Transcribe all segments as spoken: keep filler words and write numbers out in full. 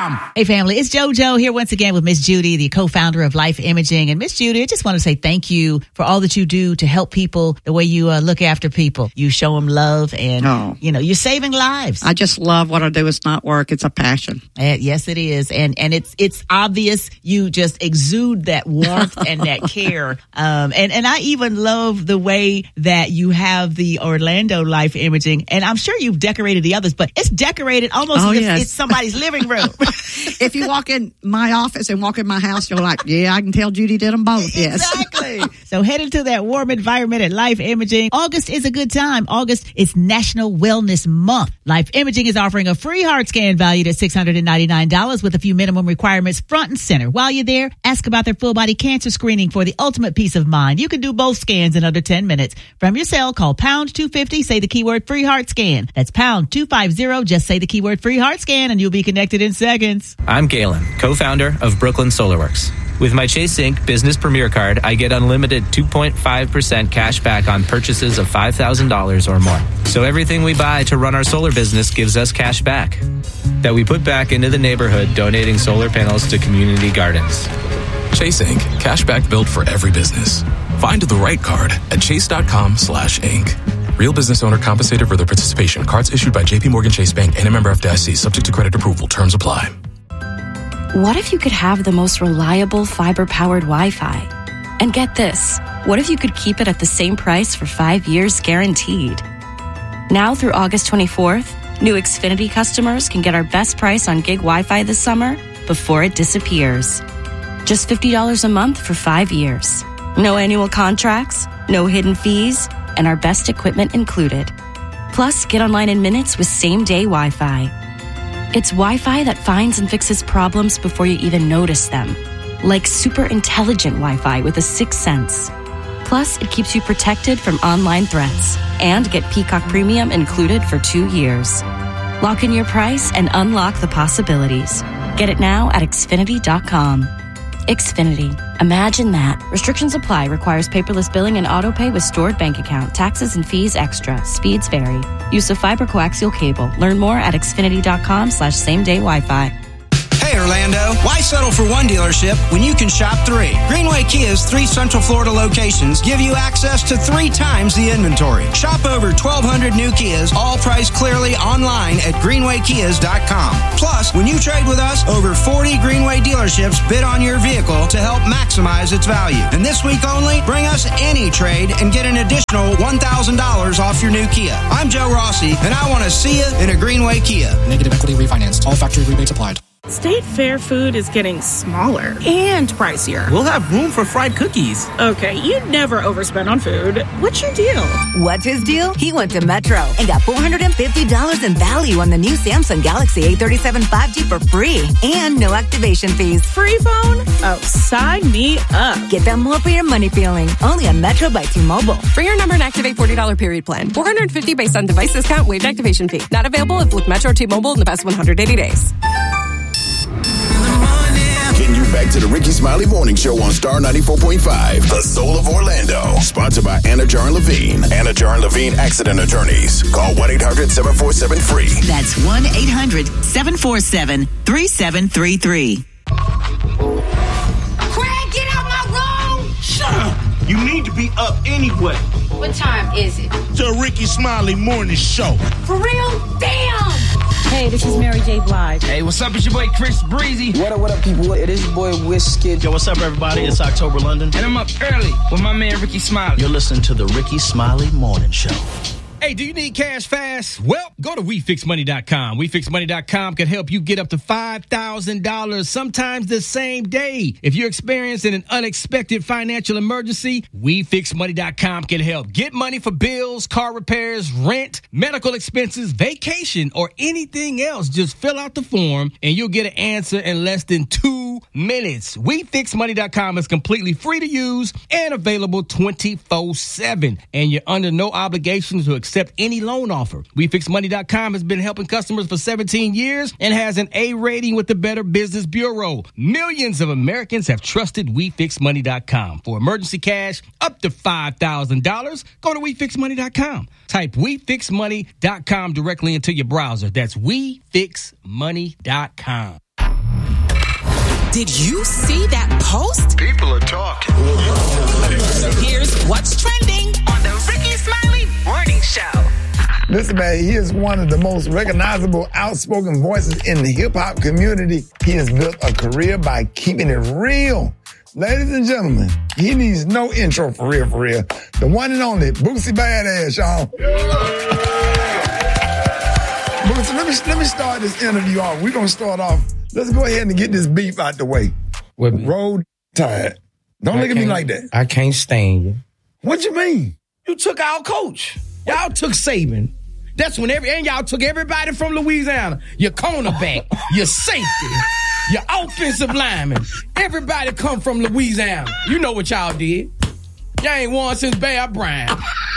com. Hey, family, it's JoJo here once again with Miss Judy, the co-founder of Life Imaging. And Miss Judy, I just want to say thank you for all that you do to help people the way you uh, look after people. You show them love and, oh. you know, you're saving lives. I just love what I do. It's not work. It's a passion. And yes, it is. And and it's it's obvious you just exude that warmth and that care. Um, and, and I even love the way that you have the Orlando Life Imaging. And I'm sure you've decorated the others, but it's decorated almost oh, as yes. if it's somebody's living room. If you walk in my office and walk in my house, you're like, yeah, I can tell Judy did them both. Yes. Exactly. So head into that warm environment at Life Imaging. August is a good time. August is National Wellness Month. Life Imaging is offering a free heart scan valued at six hundred ninety-nine dollars with a few minimum requirements front and center. While you're there, ask about their full body cancer screening for the ultimate peace of mind. You can do both scans in under ten minutes. From your cell, call pound two fifty, say the keyword free heart scan. That's pound two fifty, just say the keyword free heart scan and you'll be connected in seconds. I'm Galen, co-founder of Brooklyn SolarWorks. With my Chase Inc Business Premier Card, I get unlimited two point five percent cash back on purchases of five thousand dollars or more. So everything we buy to run our solar business gives us cash back that we put back into the neighborhood, donating solar panels to community gardens. Chase Incorporated. Cash back built for every business. Find the right card at chase.com slash Inc. Real business owner compensated for their participation. Cards issued by J P Morgan Chase Bank and a member F D I C. Subject to credit approval. Terms apply. What if you could have the most reliable fiber-powered Wi-Fi? And get this, what if you could keep it at the same price for five years guaranteed? Now through August twenty-fourth, new Xfinity customers can get our best price on gig Wi-Fi this summer before it disappears. Just fifty dollars a month for five years. No annual contracts, no hidden fees, and our best equipment included. Plus, get online in minutes with same-day Wi-Fi. It's Wi-Fi that finds and fixes problems before you even notice them. Like super intelligent Wi-Fi with a sixth sense. Plus, it keeps you protected from online threats. And get Peacock Premium included for two years. Lock in your price and unlock the possibilities. Get it now at Xfinity dot com. Xfinity. Imagine that. Restrictions apply. Requires paperless billing and auto pay with stored bank account. Taxes and fees extra. Speeds vary. Use of fiber coaxial cable. Learn more at Xfinity dot com slash same day Wi-Fi. Hey, Orlando, why settle for one dealership when you can shop three? Greenway Kia's three Central Florida locations give you access to three times the inventory. Shop over twelve hundred new Kias, all priced clearly online at greenway kias dot com. Plus, when you trade with us, over forty Greenway dealerships bid on your vehicle to help maximize its value. And this week only, bring us any trade and get an additional one thousand dollars off your new Kia. I'm Joe Rossi, and I want to see you in a Greenway Kia. Negative equity refinanced. All factory rebates applied. State Fair food is getting smaller and pricier. We'll have room for fried cookies. Okay, you never overspend on food. What's your deal? What's his deal? He went to Metro and got four hundred fifty dollars in value on the new Samsung Galaxy A thirty-seven five G for free and no activation fees. Free phone? Oh, sign me up. Get that more for your money feeling. Only on Metro by T-Mobile. Bring your number and activate forty dollars period plan. four hundred fifty dollars based on device discount, waived activation fee. Not available if with Metro or T-Mobile in the past one hundred eighty days. Getting you back to the Ricky Smiley Morning Show on Star ninety-four point five, the soul of Orlando. Sponsored by Anna Jar and Levine. Anna Jar and Levine Accident Attorneys. Call one eight hundred seven four seven free. That's one eight hundred seven four seven three seven three three. Craig, get out my room! Shut up! You need to be up anyway. What time is it? The Ricky Smiley Morning Show. For real? Damn! Hey, this is Mary J. Blige. Hey, what's up? It's your boy Chris Breezy. What up, what up, people? It is your boy Whiskey. Yo, what's up, everybody? It's October London. And I'm up early with my man Ricky Smiley. You're listening to the Ricky Smiley Morning Show. Hey, do you need cash fast? Well, go to we fix money dot com. we fix money dot com can help you get up to five thousand dollars, sometimes the same day. If you're experiencing an unexpected financial emergency, we fix money dot com can help. Get money for bills, car repairs, rent, medical expenses, vacation, or anything else. Just fill out the form and you'll get an answer in less than two minutes. we fix money dot com is completely free to use and available twenty-four seven. And you're under no obligation to accept any loan offer. we fix money dot com has been helping customers for seventeen years and has an A rating with the Better Business Bureau. Millions of Americans have trusted we fix money dot com. For emergency cash up to five thousand dollars, go to we fix money dot com. Type we fix money dot com directly into your browser. That's we fix money dot com. Did you see that post? People are talking. Here's what's trending on the Ricky Smiley Morning Show. Listen, man, he is one of the most recognizable, outspoken voices in the hip-hop community. He has built a career by keeping it real. Ladies and gentlemen, he needs no intro for real, for real. The one and only Boosie Badass, y'all. Boosie, let me, let me start this interview off. We're going to start off. Let's go ahead and get this beef out the way. What? Roll Tide. Don't I look at me like that. I can't stand you. What you mean? You took our coach. Y'all took Saban. That's when every, and y'all took everybody from Louisiana. Your cornerback, your safety, your offensive lineman. Everybody come from Louisiana. You know what y'all did. Y'all ain't won since Bear Bryant.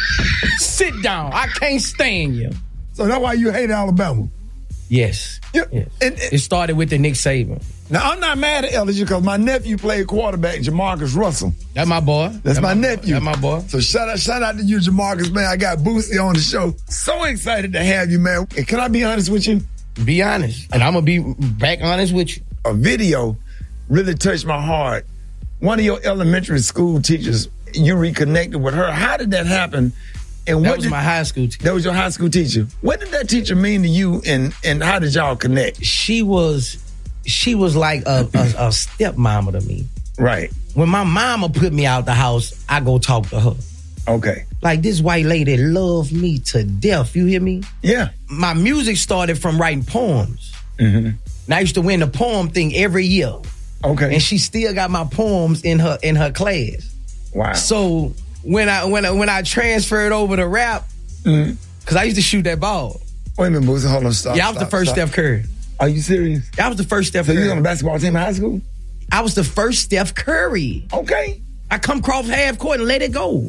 Sit down. I can't stand you. So that's why you hate Alabama? Yes. Yeah. yes. And, and, it started with the Nick Saban. Now, I'm not mad at L S U because my nephew played quarterback, Jamarcus Russell. That's my boy. That's, That's my, my nephew. That's my boy. So shout out, shout out to you, Jamarcus, man. I got Boosie on the show. So excited to have you, man. And can I be honest with you? Be honest. And I'm going to be back honest with you. A video really touched my heart. One of your elementary school teachers, you reconnected with her. How did that happen? And that what was did, my high school teacher. That was your high school teacher. What did that teacher mean to you, and, and how did y'all connect? She was she was like a, a, a stepmama to me. Right. When my mama put me out the house, I go talk to her. Okay. Like, this white lady loved me to death. You hear me? Yeah. My music started from writing poems. Mm-hmm. And I used to win the poem thing every year. Okay. And she still got my poems in her in her class. Wow. So when I when I when I transferred over to rap, because mm-hmm. I used to shoot that ball. Wait a minute, Boosie, hold on, stop. Yeah, I was stop, the first stop. Steph Curry. Are you serious? I was the first Steph so Curry. So you was on the basketball team in high school? I was the first Steph Curry. Okay. I come cross half court and let it go.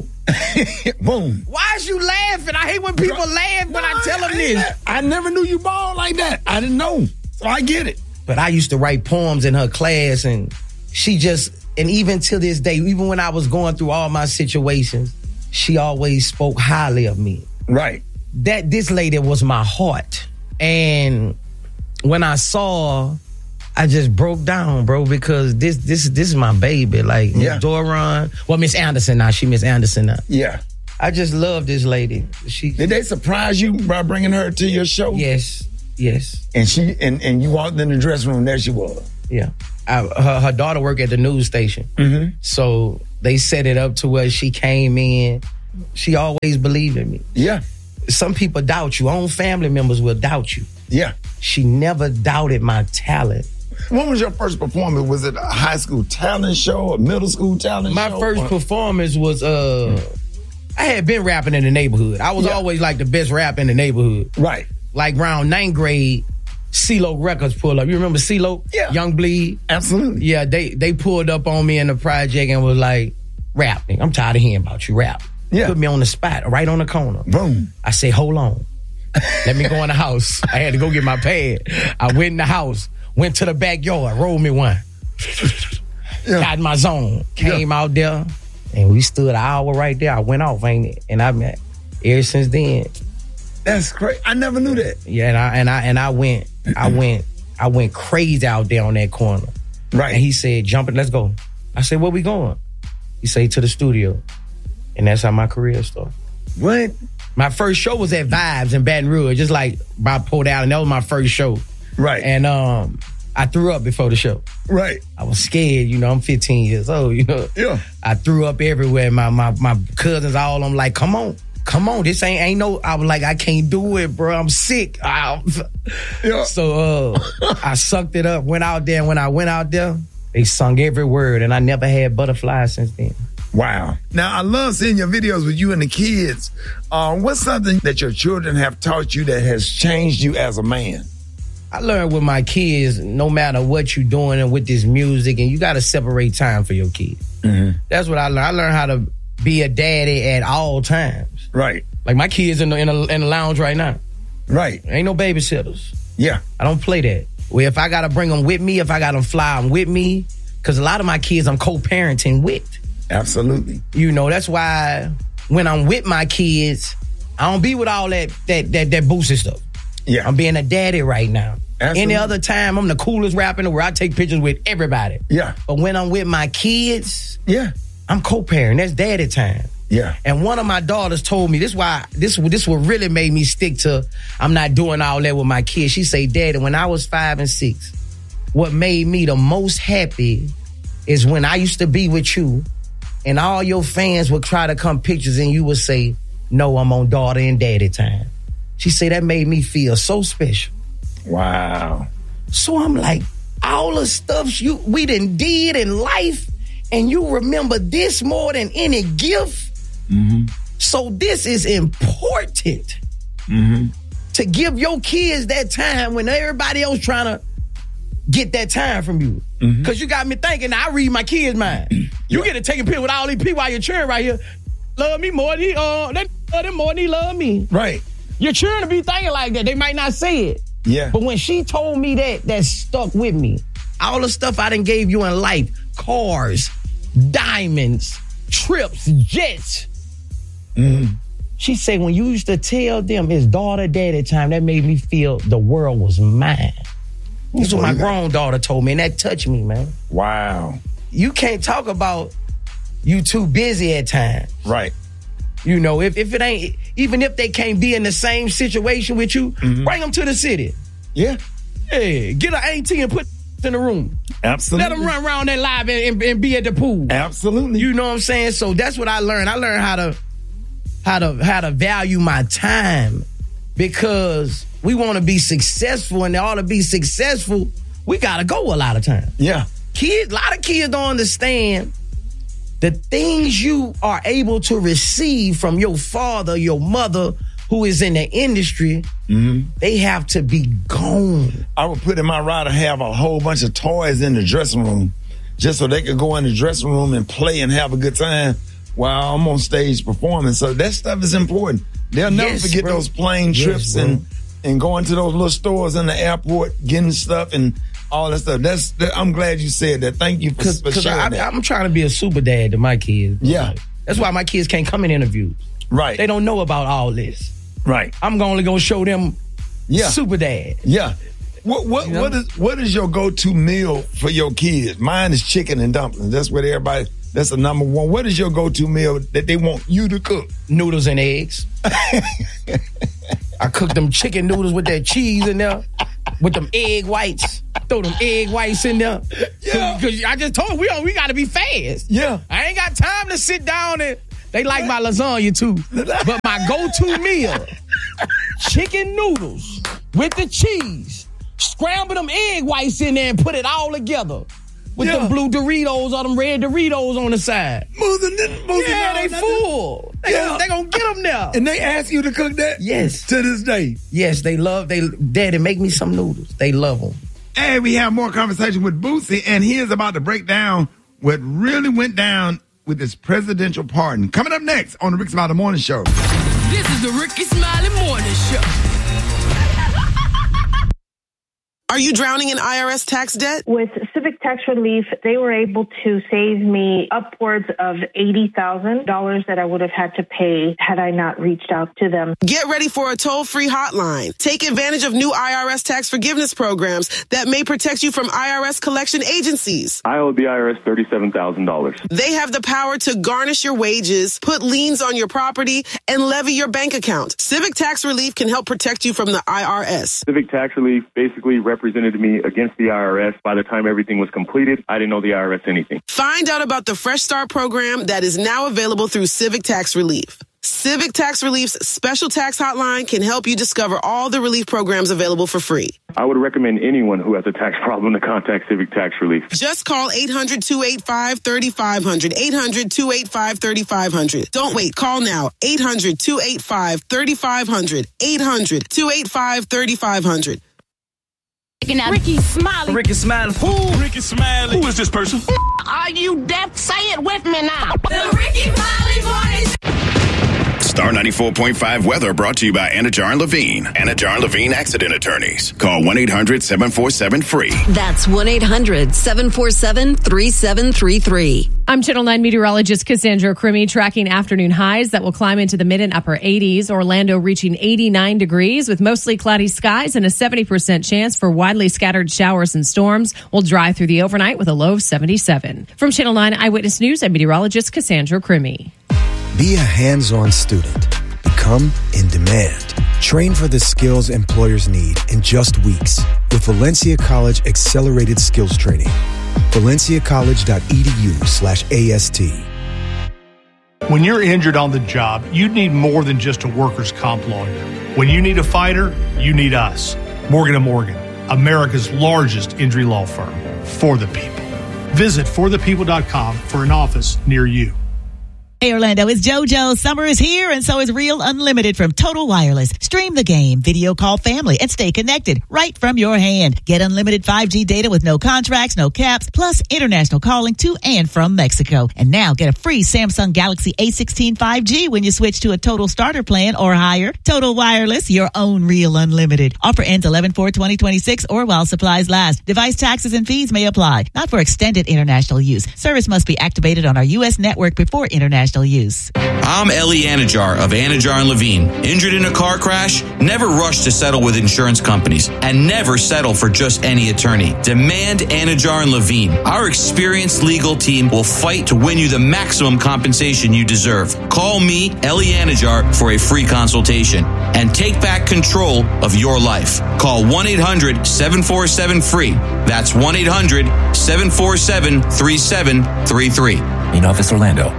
Boom. Why is you laughing? I hate when people Bro, laugh when no, I tell them I this. I never knew you ball like that. I didn't know. So I get it. But I used to write poems in her class, and she just, and even to this day, even when I was going through all my situations, she always spoke highly of me. Right. That this lady was my heart. And when I saw, I just broke down, bro, because this this this is my baby. Like, yeah. Miss Doran, well, Miss Anderson now, she Miss Anderson now. Yeah. I just love this lady. She Did they surprise you by bringing her to your show? Yes, yes. And she and, and you walked in the dressing room, there she was. Yeah. I, her, her daughter worked at the news station. Mm-hmm. So they set it up to where she came in. She always believed in me. Yeah. Some people doubt you. Own family members will doubt you. Yeah. She never doubted my talent. When was your first performance? Was it a high school talent show, a middle school talent my show? My first or? performance was, uh, I had been rapping in the neighborhood. I was yeah. always like the best rap in the neighborhood. Right. Like around ninth grade, CeeLo Records pulled up. You remember CeeLo? Yeah. Young Bleed? Absolutely. Yeah, they they pulled up on me in the project and was like, rap, nigga. I'm tired of hearing about you, rap. Yeah. Put me on the spot, right on the corner. Boom. I say, hold on. Let me go in the house. I had to go get my pad. I went in the house, went to the backyard, rolled me one. Yeah. Got in my zone. Came yeah. out there, and we stood an hour right there. I went off, ain't it? And I mean, ever since then. That's crazy. I never knew that. Yeah, and I and I and I went, I went, I went crazy out there on that corner. Right. And he said, jump it, let's go. I said, where we going? He said, to the studio. And that's how my career started. What? My first show was at Vibes in Baton Rouge, just like Bob pulled out, and that was my first show. Right. And um, I threw up before the show. Right. I was scared, you know, I'm fifteen years old, you know. Yeah. I threw up everywhere. My my my cousins, all of them like, come on, come on, this ain't ain't no, I was like, I can't do it, bro, I'm sick. I, yeah. So uh, I sucked it up, went out there, and when I went out there, they sung every word, and I never had butterflies since then. Wow. Now, I love seeing your videos with you and the kids. Uh, what's something that your children have taught you that has changed you as a man? I learned with my kids, no matter what you're doing and with this music, and you got to separate time for your kids. Mm-hmm. That's what I learned. I learned how to be a daddy at all times. Right. Like my kids in the, in the, in the lounge right now. Right. Ain't no babysitters. Yeah. I don't play that. Well, if I got to bring them with me, if I got them fly them with me, because a lot of my kids I'm co-parenting with. Absolutely. You know, that's why when I'm with my kids, I don't be with all that that that, that boosted stuff. Yeah. I'm being a daddy right now. Absolutely. Any other time, I'm the coolest rapper in the world. I take pictures with everybody. Yeah. But when I'm with my kids, yeah, I'm co-parent. That's daddy time. Yeah. And one of my daughters told me, this why this this what really made me stick to I'm not doing all that with my kids. She say, Daddy, when I was five and six, what made me the most happy is when I used to be with you and all your fans would try to come pictures and you would say, no, I'm on daughter and daddy time. She say that made me feel so special. Wow. So I'm like, all the stuff you we done did in life and you remember this more than any gift. Mm-hmm. So this is important mm-hmm. to give your kids that time when everybody else trying to get that time from you. Mm-hmm. Cause you got me thinking, I read my kids' mind. You yeah. get to take a picture with all these people while you're cheering right here. Love me more than he, uh, they love them more than he love me. Right. You're cheering to be thinking like that. They might not say it. Yeah. But when she told me that, that stuck with me. All the stuff I done gave you in life, cars, diamonds, trips, jets. Mm-hmm. She said, when you used to tell them it's daughter daddy time, that made me feel the world was mine. That's what my grown daughter told me, and that touched me, man. Wow. You can't talk about you too busy at times. Right. You know, if, if it ain't, even if they can't be in the same situation with you, mm-hmm. bring them to the city. Yeah. Hey, get an A T and put in the room. Absolutely. Let them run around that live and, and, and be at the pool. Absolutely. You know what I'm saying? So that's what I learned. I learned how to how to how to value my time because we want to be successful, and in order to be successful, we gotta go a lot of times. Yeah. Kids, a lot of kids don't understand the things you are able to receive from your father, your mother, who is in the industry, mm-hmm. they have to be gone. I would put in my ride to have a whole bunch of toys in the dressing room just so they could go in the dressing room and play and have a good time while I'm on stage performing. So that stuff is important. They'll never yes, forget bro. those plane trips yes, and, and going to those little stores in the airport, getting stuff and all that stuff. That's that, I'm glad you said that. Thank you for, Cause, for cause sharing I, that. I'm trying to be a super dad to my kids. Bro. Yeah. That's why my kids can't come in interviews. Right. They don't know about all this. Right. I'm only gonna show them yeah. super dad. Yeah. What what you know? what is what is your go-to meal for your kids? Mine is chicken and dumplings. That's what everybody that's the number one. What is your go-to meal that they want you to cook? Noodles and eggs. I cook them chicken noodles with that cheese in there, with them egg whites. Throw them egg whites in there. Yeah. Cause I just told them we we gotta be fast. Yeah. I ain't got time to sit down and they like my lasagna too. But my go-to meal, chicken noodles with the cheese. Scramble them egg whites in there and put it all together. With yeah. them blue Doritos or them red Doritos on the side. Moving, moving yeah, they full. They, yeah. gonna, they gonna get them there. And they ask you to cook that? Yes. To this day? Yes, they love, they, Daddy, make me some noodles. They love them. And we have more conversation with Boosie, and he is about to break down what really went down with this presidential pardon. Coming up next on the Ricky Smiley Morning Show. This is the Ricky Smiley Morning Show. Are you drowning in I R S tax debt? With Civic Tax Relief, they were able to save me upwards of eighty thousand dollars that I would have had to pay had I not reached out to them. Get ready for a toll-free hotline. Take advantage of new I R S tax forgiveness programs that may protect you from I R S collection agencies. I owe the I R S thirty-seven thousand dollars. They have the power to garnish your wages, put liens on your property, and levy your bank account. Civic Tax Relief can help protect you from the I R S. Civic Tax Relief basically represented me against the I R S. By the time everything was completed, I didn't know the I R S anything. Find out about the Fresh Start program that is now available through Civic Tax Relief. Civic Tax Relief's special tax hotline can help you discover all the relief programs available for free. I would recommend anyone who has a tax problem to contact Civic Tax Relief. Just call eight hundred, two eight five, three five zero zero. eight hundred, two eight five, three five zero zero. Don't wait. Call now. eight hundred, two eight five, three five zero zero. eight hundred, two eight five, three five zero zero. Ricky Smiley. Ricky Smiley. Who? Ricky Smiley. Who is this person? Are you deaf? Say it with me now. The Ricky Smiley Morning Show. Star ninety-four point five weather brought to you by Anajar and Levine. Anajar and Levine Accident Attorneys. Call one eight hundred seven four seven free. That's one eight hundred seven four seven three seven three three. I'm Channel nine meteorologist Cassandra Crimmy, tracking afternoon highs that will climb into the mid and upper eighties. Orlando reaching eighty-nine degrees with mostly cloudy skies and a seventy percent chance for widely scattered showers and storms. We'll dry through the overnight with a low of seventy-seven. From Channel nine Eyewitness News, I'm meteorologist Cassandra Crimmy. Be a hands-on student. Become in demand. Train for the skills employers need in just weeks with Valencia College Accelerated Skills Training. valenciacollege.edu slash AST. When you're injured on the job, you need more than just a workers' comp lawyer. When you need a fighter, you need us. Morgan and Morgan, America's largest injury law firm. For the people. Visit for the people dot com for an office near you. Hey Orlando, it's JoJo. Summer is here and so is Real Unlimited from Total Wireless. Stream the game, video call family, and stay connected right from your hand. Get unlimited five G data with no contracts, no caps, plus international calling to and from Mexico. And now get a free Samsung Galaxy A sixteen five G when you switch to a Total Starter plan or higher. Total Wireless, your own Real Unlimited. Offer ends eleven four twenty twenty-six or while supplies last. Device taxes and fees may apply. Not for extended international use. Service must be activated on our U S network before international use. I'm Ellie Anajar of Anajar and Levine. Injured in a car crash? Never rush to settle with insurance companies and never settle for just any attorney. Demand Anajar and Levine. Our experienced legal team will fight to win you the maximum compensation you deserve. Call me, Ellie Anajar, for a free consultation and take back control of your life. Call one eight hundred seven four seven free. That's one eight hundred seven four seven three seven three three. In Office Orlando.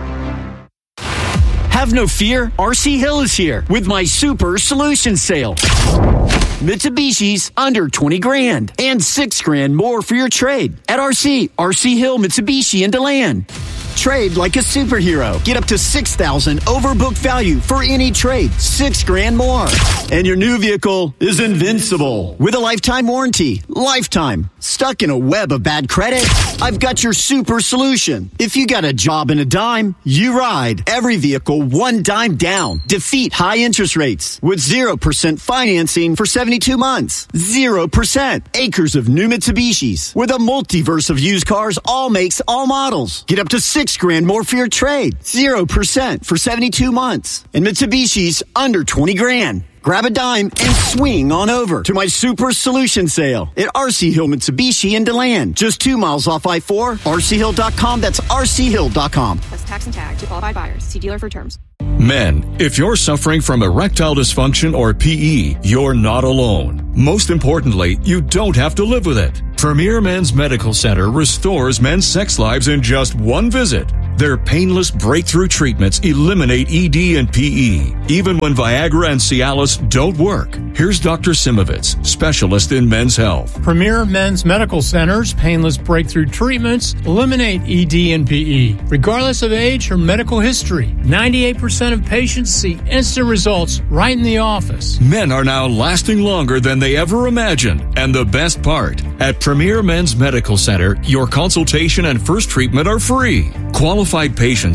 Have no fear, R C Hill is here with my super solution sale. Mitsubishi's under twenty grand and six grand more for your trade at R C, R C Hill, Mitsubishi, and DeLand. Trade like a superhero. Get up to six thousand dollars overbooked value for any trade. Six grand more. And your new vehicle is invincible with a lifetime warranty. Lifetime. Stuck in a web of bad credit? I've got your super solution. If you got a job and a dime, you ride. Every vehicle one dime down. Defeat high interest rates with zero percent financing for seventy-two months. zero percent. Acres of new Mitsubishis with a multiverse of used cars, all makes, all models. Get up to six grand more for your trade. zero percent for seventy-two months. And Mitsubishi's under twenty grand. Grab a dime and swing on over to my super solution sale at R C Hill Mitsubishi in DeLand. Just two miles off I four, R C hill dot com. That's R C hill dot com. Plus tax and tag to qualified buyers. See dealer for terms. Men, if you're suffering from erectile dysfunction or P E, you're not alone. Most importantly, you don't have to live with it. Premier Men's Medical Center restores men's sex lives in just one visit. Their painless breakthrough treatments eliminate E D and P E, even when Viagra and Cialis don't work. Here's Doctor Simovitz, specialist in men's health. Premier Men's Medical Center's painless breakthrough treatments eliminate E D and P E, regardless of age or medical history. ninety-eight percent of patients see instant results right in the office. Men are now lasting longer than they ever imagined. And the best part, at Premier Men's Medical Center, your consultation and first treatment are free. Qualified patients